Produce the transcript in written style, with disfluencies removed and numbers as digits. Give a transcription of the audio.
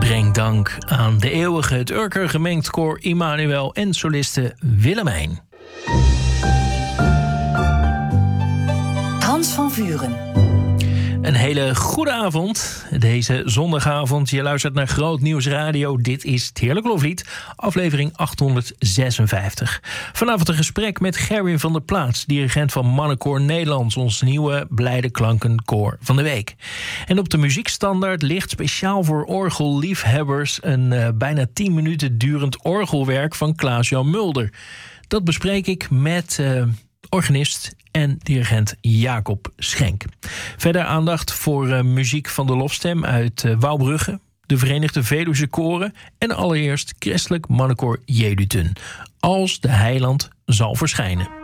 Breng dank aan de eeuwige, het Urker gemengd koor Immanuel en soliste Willemijn. Hans van Vuren. Een hele goede avond. Deze zondagavond. Je luistert naar Groot Nieuws Radio. Dit is het Heerlijk Loflied, aflevering 856. Vanavond een gesprek met Gerwin van der Plaats, dirigent van Mannenkoor Nederlands, ons nieuwe Blijde Klankenkoor van de week. En op de muziekstandaard ligt speciaal voor orgelliefhebbers een bijna 10 minuten durend orgelwerk van Klaas-Jan Mulder. Dat bespreek ik met organist en dirigent Jacob Schenk. Verder aandacht voor muziek van de Lofstem uit Wouwbrugge, de Verenigde Veluwse Koren en allereerst Christelijk Mannenkoor Jeduten. Als de Heiland zal verschijnen.